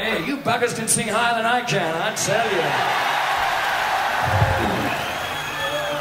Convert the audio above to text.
Hey, you buggers can sing higher than I can, I tell you.